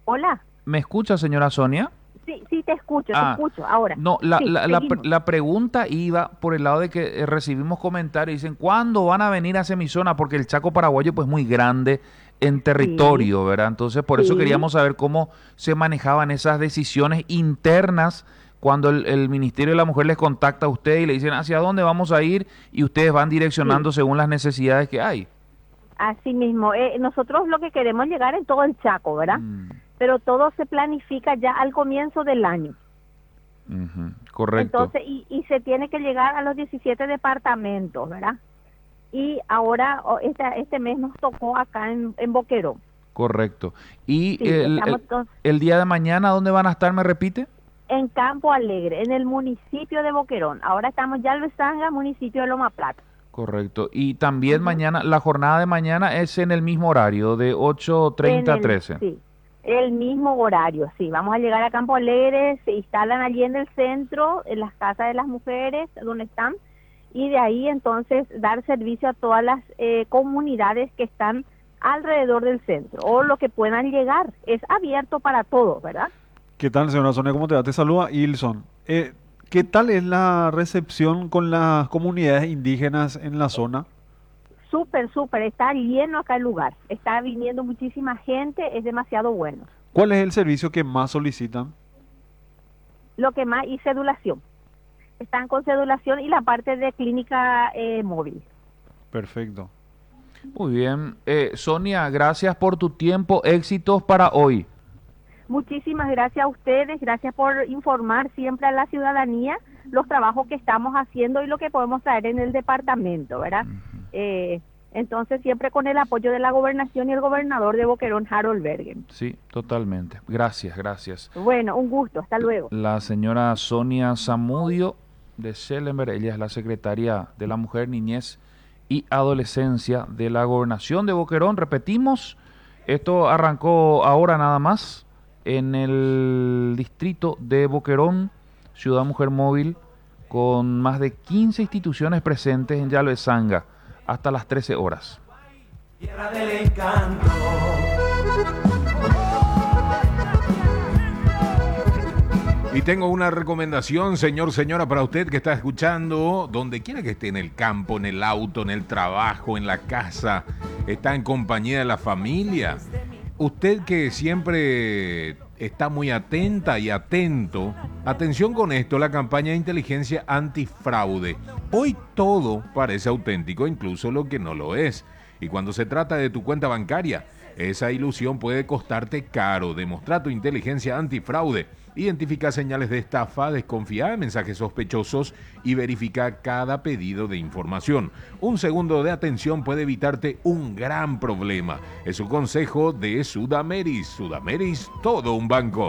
Hola, ¿Me escucha, señora Sonia? sí, sí, te Ah, escucho, ahora. no, la, Sí, la, la, pre- seguimos. la pregunta iba por el lado de que recibimos comentarios, dicen, ¿cuándo van a venir hacia mi zona? Porque el Chaco paraguayo pues muy grande en Sí, territorio, ¿verdad? Entonces por eso sí, queríamos saber cómo se manejaban esas decisiones internas cuando el Ministerio de la Mujer les contacta a usted y le dicen hacia dónde vamos a ir y ustedes van sí, direccionando según las necesidades que hay. así mismo. Nosotros lo que queremos es llegar en todo el Chaco, ¿verdad? Mm, Pero todo se planifica ya al comienzo del año. ujú, correcto, Entonces, y se tiene que llegar a los 17 departamentos, ¿verdad? Y ahora, este mes nos tocó acá en Boquerón. correcto. ¿Y Sí, estamos todos el día de mañana dónde van a estar, me repite? en Campo Alegre, en el municipio de Boquerón. Ahora estamos ya en Luisanga, municipio de Loma Plata. Correcto. Y también Ujú. mañana, la jornada de mañana es en el mismo horario, de ocho En treinta a el, 13. sí, el mismo horario, sí. Vamos a llegar a Campo Alegre, se instalan allí en el centro, en las casas de las mujeres, donde están, y de ahí entonces dar servicio a todas las comunidades que están alrededor del centro, o lo que puedan llegar. Es abierto para todos, ¿verdad? ¿Qué tal, señora Sonia? ¿Cómo te va? Te saluda Ilson. ¿Qué tal es la recepción con las comunidades indígenas en la zona? Súper, súper, está lleno acá el lugar. Está viniendo muchísima gente, es demasiado bueno. ¿Cuál es el servicio que más solicitan? Lo que más, y sedulación. Están con sedulación y la parte de clínica móvil. Perfecto. Muy bien. Sonia, gracias por tu tiempo. Éxitos para hoy. Muchísimas gracias a ustedes, gracias por informar siempre a la ciudadanía los trabajos que estamos haciendo y lo que podemos traer en el departamento, ¿verdad? Eh, entonces, siempre con el apoyo de la gobernación y el gobernador de Boquerón, Harold Bergen. Sí, totalmente. Gracias, gracias. Bueno, un gusto, hasta luego. La señora Sonia Zamudio de Schellenberg, ella es la secretaria de la Mujer, Niñez y Adolescencia de la Gobernación de Boquerón. Repetimos, esto arrancó ahora nada más en el distrito de Boquerón, Ciudad Mujer Móvil, con más de 15 instituciones presentes en Yalo de Sanga hasta las 13 horas. Tierra del encanto. Y tengo una recomendación, señor, señora, para usted que está escuchando, donde quiera que esté, en el campo, en el auto, en el trabajo, en la casa, está en compañía de la familia. Usted que siempre está muy atenta y atento, atención con esto, la campaña de inteligencia antifraude. Hoy todo parece auténtico, incluso lo que no lo es. Y cuando se trata de tu cuenta bancaria, esa ilusión puede costarte caro. Demostra tu inteligencia antifraude. Identifica señales de estafa, desconfía de mensajes sospechosos y verifica cada pedido de información. Un segundo de atención puede evitarte un gran problema. Es un consejo de Sudameris. Sudameris, todo un banco.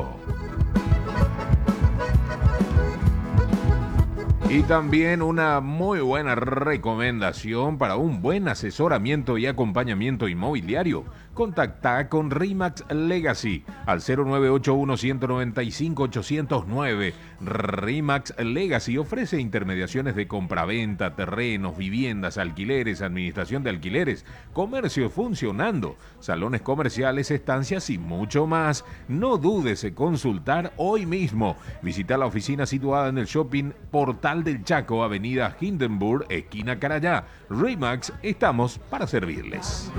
Y también una muy buena recomendación para un buen asesoramiento y acompañamiento inmobiliario. Contacta con RIMAX Legacy al 0981-195-809. RIMAX Legacy ofrece intermediaciones de compraventa, terrenos, viviendas, alquileres, administración de alquileres, comercio funcionando, salones comerciales, estancias y mucho más. No dudes en consultar hoy mismo. Visita la oficina situada en el shopping Portal del Chaco, avenida Hindenburg, esquina Carayá. RIMAX, estamos para servirles.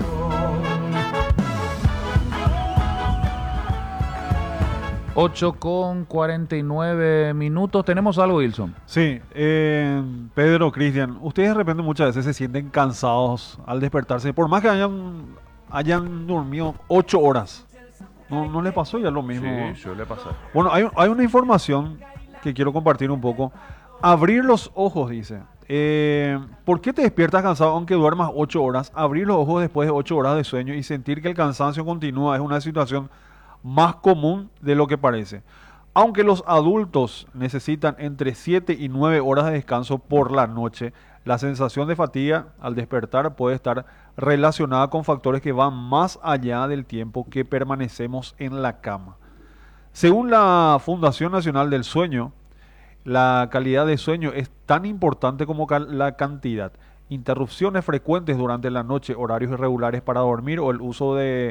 8:49. ¿Tenemos algo, Wilson? Sí, Pedro, Cristian, ustedes de repente muchas veces se sienten cansados al despertarse, por más que hayan dormido 8 horas. ¿No les pasó ya lo mismo? Sí, suele pasar. Bueno, hay una información que quiero compartir un poco. Abrir los ojos, dice. ¿Por qué te despiertas cansado aunque duermas 8 horas? Abrir los ojos después de 8 horas de sueño y sentir que el cansancio continúa es una situación más común de lo que parece. Aunque los adultos necesitan entre 7 y 9 horas de descanso por la noche, la sensación de fatiga al despertar puede estar relacionada con factores que van más allá del tiempo que permanecemos en la cama. Según la Fundación Nacional del Sueño, la calidad de sueño es tan importante como la cantidad. Interrupciones frecuentes durante la noche, horarios irregulares para dormir o el uso de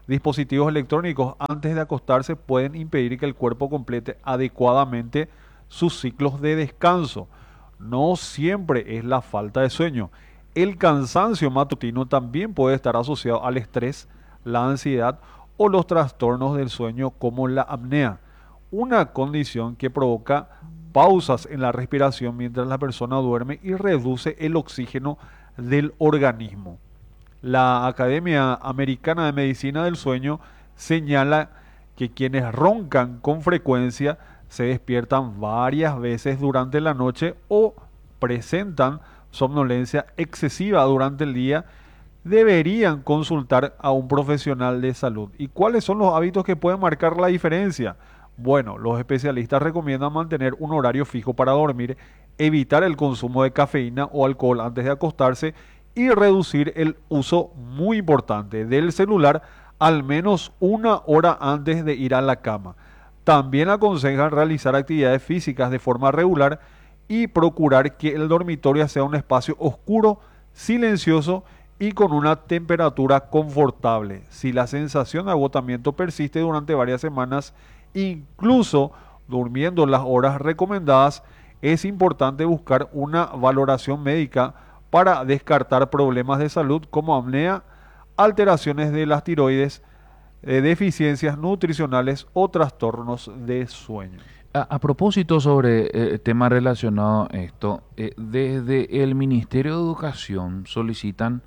dispositivos electrónicos antes de acostarse pueden impedir que el cuerpo complete adecuadamente sus ciclos de descanso. No siempre es la falta de sueño. El cansancio matutino también puede estar asociado al estrés, la ansiedad o los trastornos del sueño como la apnea, una condición que provoca pausas en la respiración mientras la persona duerme y reduce el oxígeno del organismo. La Academia Americana de Medicina del Sueño señala que quienes roncan con frecuencia se despiertan varias veces durante la noche o presentan somnolencia excesiva durante el día, deberían consultar a un profesional de salud. ¿Y cuáles son los hábitos que pueden marcar la diferencia? Bueno, los especialistas recomiendan mantener un horario fijo para dormir, evitar el consumo de cafeína o alcohol antes de acostarse y reducir el uso, muy importante, del celular al menos una hora antes de ir a la cama. También aconsejan realizar actividades físicas de forma regular y procurar que el dormitorio sea un espacio oscuro, silencioso y con una temperatura confortable. Si la sensación de agotamiento persiste durante varias semanas, incluso durmiendo las horas recomendadas, es importante buscar una valoración médica para descartar problemas de salud como apnea, alteraciones de las tiroides, deficiencias nutricionales o trastornos de sueño. A propósito sobre temas relacionados a esto, desde el Ministerio de Educación solicitan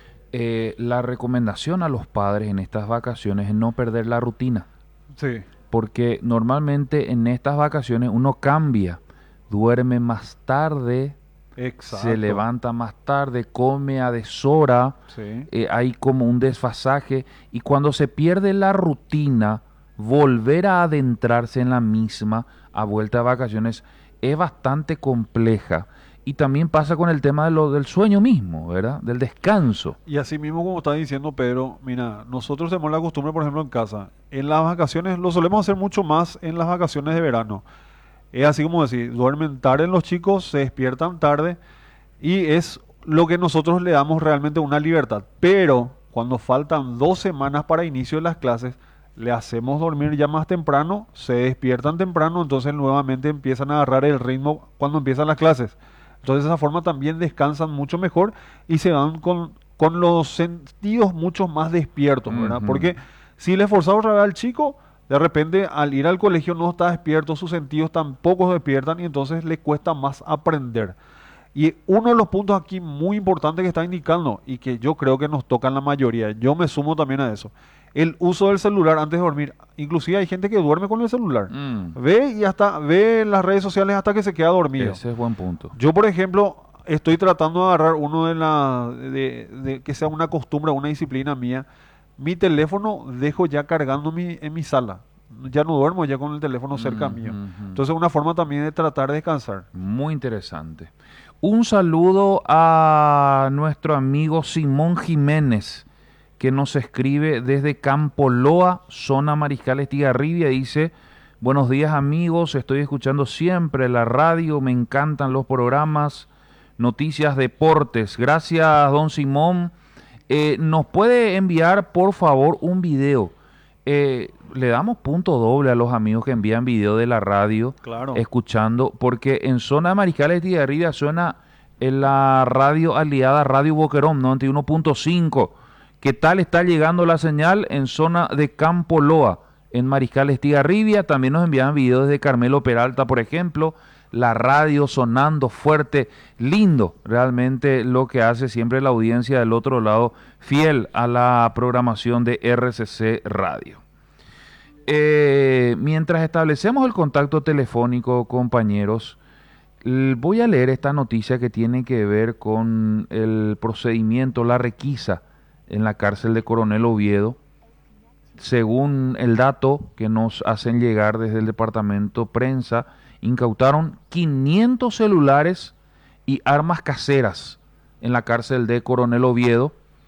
la recomendación a los padres en estas vacaciones es no perder la rutina. Sí. Porque normalmente en estas vacaciones uno cambia, duerme más tarde, Exacto. se levanta más tarde, come a deshora, Sí. hay como un desfasaje y cuando se pierde la rutina, volver a adentrarse en la misma a vuelta de vacaciones es bastante compleja. Y también pasa con el tema de del sueño mismo, ¿verdad? Del descanso. Y así mismo como está diciendo Pedro, mira, nosotros tenemos la costumbre, por ejemplo, en casa, en las vacaciones, lo solemos hacer mucho más en las vacaciones de verano. Es así como decir, duermen tarde los chicos, se despiertan tarde y es lo que nosotros le damos realmente una libertad. Pero cuando faltan 2 semanas para inicio de las clases, le hacemos dormir ya más temprano, se despiertan temprano, entonces nuevamente empiezan a agarrar el ritmo cuando empiezan las clases. Entonces de esa forma también descansan mucho mejor y se van con los sentidos mucho más despiertos, ¿verdad? Ujú. Porque si le forzamos al chico, de repente al ir al colegio no está despierto, sus sentidos tampoco se despiertan y entonces le cuesta más aprender. Y uno de los puntos aquí muy importantes que está indicando y que yo creo que nos toca en la mayoría, yo me sumo también a eso, el uso del celular antes de dormir. Inclusive hay gente que duerme con el celular. Ve y hasta ve las redes sociales hasta que se queda dormido. Ese es buen punto. Yo, por ejemplo, estoy tratando de agarrar uno de que sea una costumbre, una disciplina mía. Mi teléfono dejo ya cargando en mi sala. Ya no duermo ya con el teléfono cerca mío. Entonces, una forma también de tratar de descansar. Muy interesante. Un saludo a nuestro amigo Simón Jiménez, que nos escribe desde Campo Loa, zona Mariscal Estigarribia. Dice, buenos días amigos, estoy escuchando siempre la radio, me encantan los programas, noticias, deportes. Gracias, don Simón. ¿Nos puede enviar, por favor, un video? Le damos punto doble a los amigos que envían video de la radio, Claro. escuchando, porque en zona Mariscal Estigarribia suena en la radio aliada Radio Boquerón 91.5. ¿Qué tal está llegando la señal en zona de Campo Loa, en Mariscal Estigarribia? También nos envían videos desde Carmelo Peralta, por ejemplo. La radio sonando fuerte, lindo realmente lo que hace siempre la audiencia del otro lado, fiel a la programación de RCC Radio. Mientras establecemos el contacto telefónico, compañeros, voy a leer esta noticia que tiene que ver con el procedimiento, la requisa en la cárcel de Coronel Oviedo. Según el dato que nos hacen llegar desde el departamento prensa, incautaron 500 celulares y armas caseras en la cárcel de Coronel Oviedo.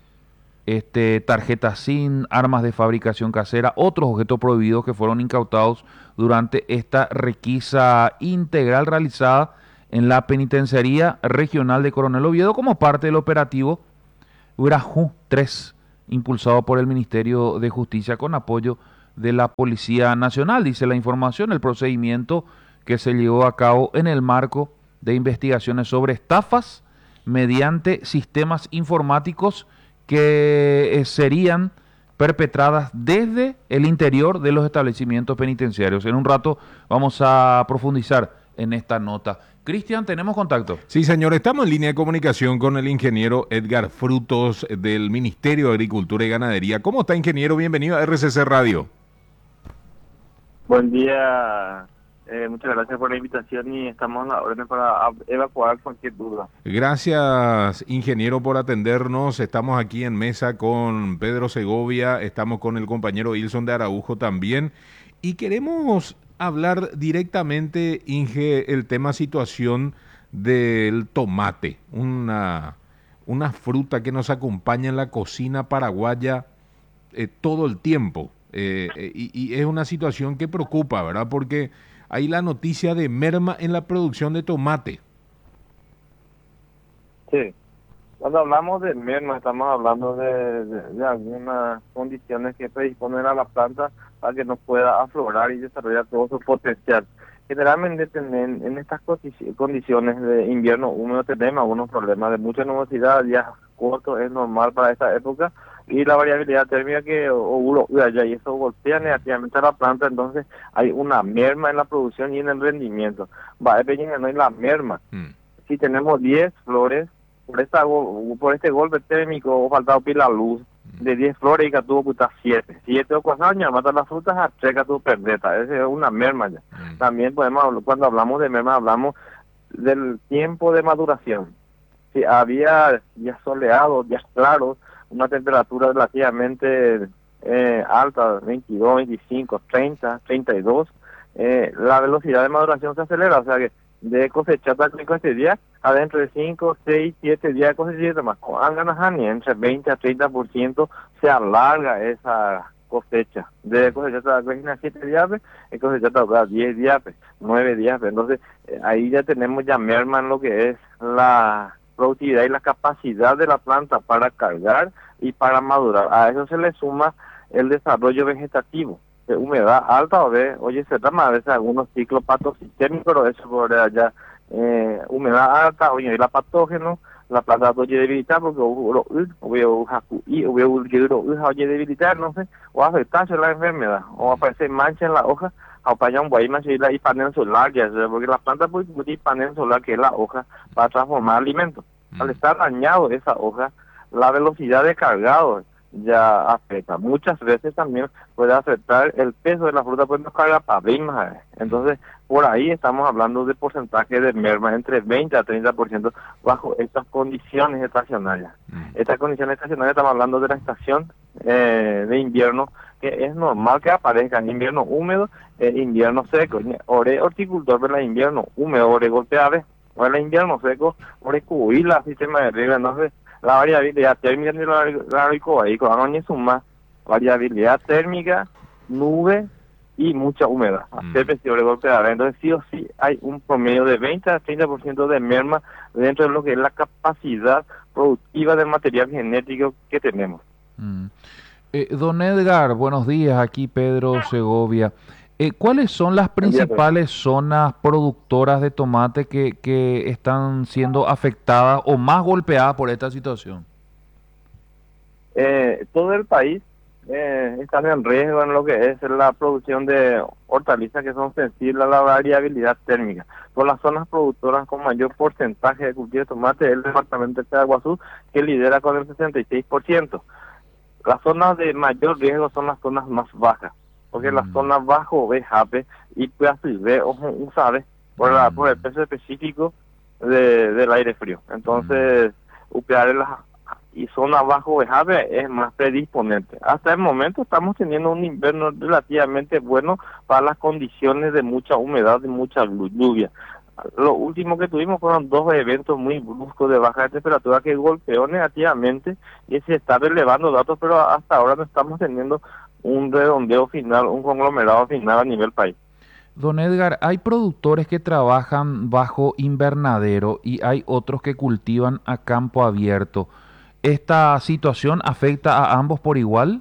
Tarjetas SIM, armas de fabricación casera, otros objetos prohibidos que fueron incautados durante esta requisa integral realizada en la Penitenciaría Regional de Coronel Oviedo como parte del operativo Urajú 3 impulsado por el Ministerio de Justicia con apoyo de la Policía Nacional. Dice la información, el procedimiento que se llevó a cabo en el marco de investigaciones sobre estafas mediante sistemas informáticos que serían perpetradas desde el interior de los establecimientos penitenciarios. En un rato vamos a profundizar en esta nota. Cristian, ¿tenemos contacto? Sí, señor, estamos en línea de comunicación con el ingeniero Edgar Frutos del Ministerio de Agricultura y Ganadería. ¿Cómo está, ingeniero? Bienvenido a RCC Radio. Buen día, muchas gracias por la invitación y estamos a la orden para evacuar cualquier duda. Gracias, ingeniero, por atendernos. Estamos aquí en mesa con Pedro Segovia, estamos con el compañero Ilson de Araujo también y queremos hablar directamente, Inge, el tema situación del tomate, una fruta que nos acompaña en la cocina paraguaya todo el tiempo. Y es una situación que preocupa, ¿verdad? Porque hay la noticia de merma en la producción de tomate. Sí, cuando hablamos de merma estamos hablando de algunas condiciones que predisponen a la planta para que no pueda aflorar y desarrollar todo su potencial. Generalmente en estas condiciones de invierno húmedo tenemos algunos problemas de mucha nubosidad, días cortos es normal para esta época, y la variabilidad térmica que y eso golpea negativamente a la planta, entonces hay una merma en la producción y en el rendimiento. Va dependiendo de la merma. Si tenemos 10 flores, por este golpe térmico o faltado pila luz, de 10 flores y que tuvo puta 7 o 4 años, mata las frutas a 3 que tuvo perdeta, esa es una merma ya. También podemos, cuando hablamos de merma, hablamos del tiempo de maduración. Si había días soleados, días claros, una temperatura relativamente alta, 22, 25, 30, 32, la velocidad de maduración se acelera, o sea que de cosechar este día, adentro de 5, 6, 7 días de cosecha, más entre 20 a 30% se alarga esa cosecha. De cosechar 7 días, cosechar 10 días, 9 días, entonces ahí ya tenemos ya merma en lo que es la productividad y la capacidad de la planta para cargar y para madurar. A eso se le suma el desarrollo vegetativo, de humedad alta se trama a veces algunos ciclos patosistémicos, pero eso por allá, humedad alta, la patógeno, la planta oye debilitar porque oye debilitar, no sé, o afectarse la enfermedad, o aparecer mancha en la hoja, o para allá un guay mancha y panel solar, porque la planta puede utilizar panel solar, que es la hoja, para transformar alimentos. Al estar dañado esa hoja, la velocidad de cargado ya afecta. Muchas veces también puede afectar el peso de la fruta, pues no carga para más. Entonces, por ahí estamos hablando de porcentaje de merma entre 20 a 30% bajo estas condiciones estacionarias. Estas condiciones estacionarias estamos hablando de la estación de invierno, que es normal que aparezca en invierno húmedo, invierno seco. Ore horticultor, pero en invierno húmedo, ore golpeave, o en invierno seco, ore cubila, sistema de riego. Entonces, la variabilidad térmica de la ricobaí suma variabilidad térmica, nube y mucha humedad. Entonces sí o sí hay un promedio de 20 a 30% de merma dentro de lo que es la capacidad productiva del material genético que tenemos. Don Edgar, buenos días, aquí Pedro Segovia. ¿Cuáles son las principales zonas productoras de tomate que están siendo afectadas o más golpeadas por esta situación? Todo el país está en riesgo en lo que es la producción de hortalizas que son sensibles a la variabilidad térmica. Por las zonas productoras con mayor porcentaje de cultivo de tomate, el departamento de Chaguazú, que lidera con el 66%. Las zonas de mayor riesgo son las zonas más bajas, porque las zonas bajo BJP y PASIB, ¿sabes? Por el peso específico del aire frío. Entonces, y zona bajo BJP es más predisponente. Hasta el momento estamos teniendo un invierno relativamente bueno para las condiciones de mucha humedad y mucha lluvia. Lo último que tuvimos fueron 2 eventos muy bruscos de baja de temperatura que golpeó negativamente y se está relevando datos, pero hasta ahora no estamos teniendo un redondeo final, un conglomerado final a nivel país. Don Edgar, hay productores que trabajan bajo invernadero y hay otros que cultivan a campo abierto. ¿esta situación afecta a ambos por igual?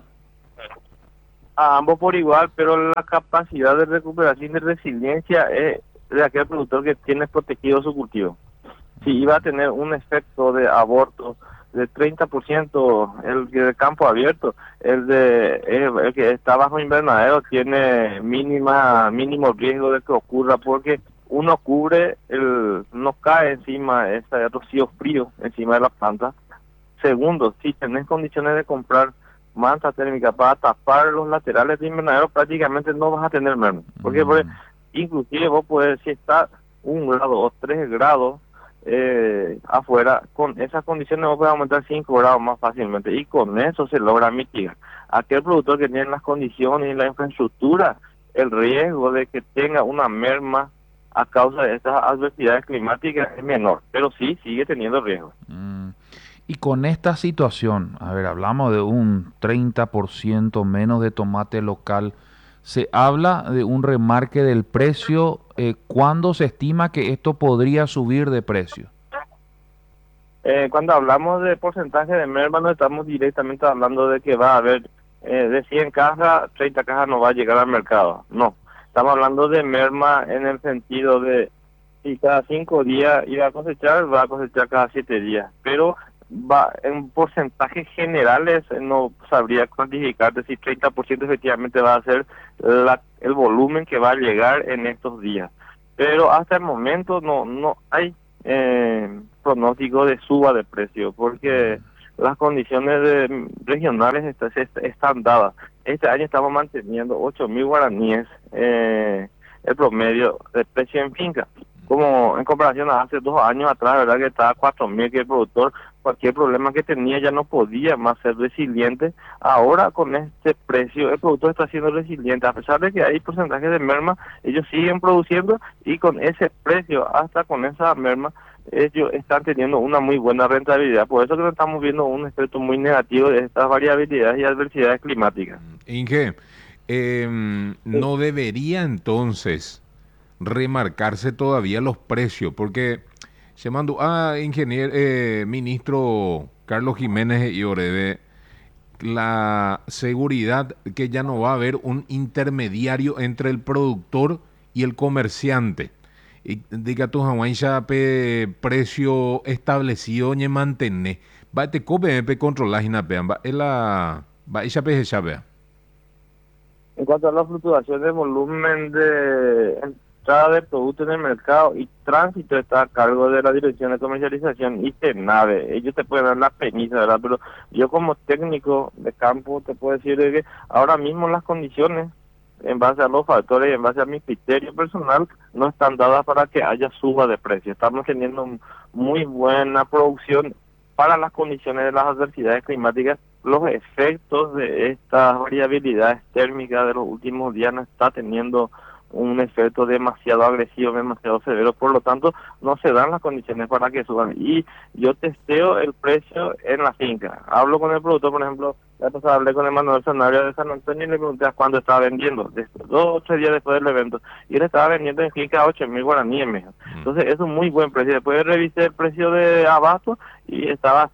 A ambos por igual, pero la capacidad de recuperación y de resiliencia es de aquel productor que tiene protegido su cultivo. Si iba a tener un efecto de aborto de 30%, el de campo abierto, el que está bajo invernadero tiene mínimo riesgo de que ocurra, porque uno cubre, no cae encima ese rocío frío encima de la planta. Segundo, si tenés condiciones de comprar manta térmica para tapar los laterales de invernadero, prácticamente no vas a tener merma. Porque inclusive vos podés, si está 1 grado o 3 grados afuera, con esas condiciones vos podés aumentar 5 grados más fácilmente, y con eso se logra mitigar. Aquel productor que tiene las condiciones y la infraestructura, el riesgo de que tenga una merma a causa de estas adversidades climáticas es menor, pero sí sigue teniendo riesgo. Y con esta situación, a ver, hablamos de un 30% menos de tomate local. Se habla de un remarque del precio. ¿Cuándo se estima que esto podría subir de precio? Cuando hablamos de porcentaje de merma, no estamos directamente hablando de que va a haber de 100 cajas, 30 cajas no va a llegar al mercado. No, estamos hablando de merma en el sentido de si cada 5 días iba a cosechar, va a cosechar cada 7 días. Pero va en porcentajes generales, no sabría cuantificar si 30% efectivamente va a ser el volumen que va a llegar en estos días. Pero hasta el momento no hay pronóstico de suba de precio, porque las condiciones regionales están dadas. Este año estamos manteniendo 8.000 guaraníes el promedio de precio en finca, como en comparación a hace 2 años atrás, verdad que estaba 4.000, que el productor, cualquier problema que tenía ya no podía más ser resiliente. Ahora con este precio el productor está siendo resiliente, a pesar de que hay porcentajes de merma, ellos siguen produciendo, y con ese precio, hasta con esa merma, ellos están teniendo una muy buena rentabilidad. Por eso que estamos viendo un efecto muy negativo de estas variabilidades y adversidades climáticas. Inge, ¿no debería entonces remarcarse todavía los precios? Porque se mandó a ministro Carlos Jiménez y Oreve la seguridad que ya no va a haber un intermediario entre el productor y el comerciante. Y diga tu ya precio establecido ni mantener. Va te cope controlar y napean va ella pe. En cuanto a la fluctuación de volumen de entrada de producto en el mercado y tránsito, está a cargo de la Dirección de Comercialización y TENAVE. Ellos te pueden dar la peniza, ¿verdad? Pero yo como técnico de campo te puedo decir de que ahora mismo las condiciones, en base a los factores y en base a mi criterio personal, no están dadas para que haya suba de precio. Estamos teniendo muy buena producción para las condiciones de las adversidades climáticas. Los efectos de estas variabilidades térmicas de los últimos días no está teniendo un efecto demasiado agresivo, demasiado severo, por lo tanto no se dan las condiciones para que suban. Y yo testeo el precio en la finca, hablo con el productor, por ejemplo, hablé con el Manuel Sanario de San Antonio y le pregunté a cuándo estaba vendiendo, 2 o 3 días después del evento, y él estaba vendiendo en finca a 8.000 guaraníes mejor. Entonces es un muy buen precio. Después revisé el precio de abasto y estaba a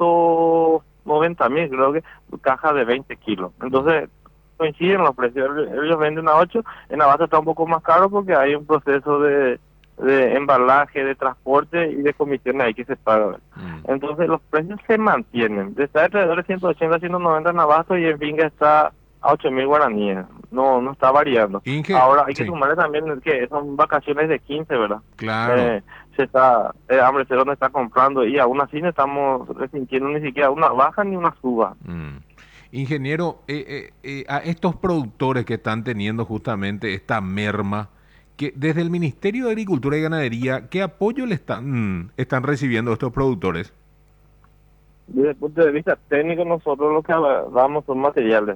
190.000, creo que, caja de 20 kilos. Entonces coinciden los precios. Ellos venden a 8, en abasto está un poco más caro porque hay un proceso de embalaje, de transporte y de comisiones ahí que se pagan. Entonces los precios se mantienen. Está alrededor de 180 a 190 en abasto, y en finca está a 8.000 guaraníes. No está variando. Inge, ahora hay que sumarle también que son vacaciones de 15, ¿verdad? Claro. Se está, Hambre Cero no está comprando, y aún así no estamos resintiendo ni siquiera una baja ni una suba. Ingeniero, a estos productores que están teniendo justamente esta merma, que desde el Ministerio de Agricultura y Ganadería, ¿qué apoyo le están recibiendo estos productores? Desde el punto de vista técnico, nosotros lo que damos son materiales.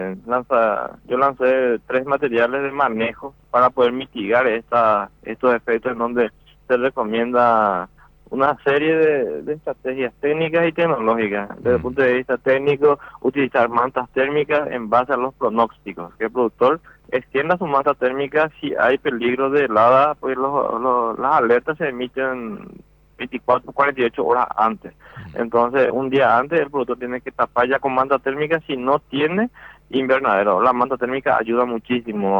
Yo lancé 3 materiales de manejo para poder mitigar estos efectos, en donde se recomienda una serie de estrategias técnicas y tecnológicas. Desde el punto de vista técnico, utilizar mantas térmicas en base a los pronósticos. Que el productor extienda su manta térmica si hay peligro de helada, pues las alertas se emiten 24 48 horas antes. Entonces, un día antes el productor tiene que tapar ya con manta térmica si no tiene invernadero. La manta térmica ayuda muchísimo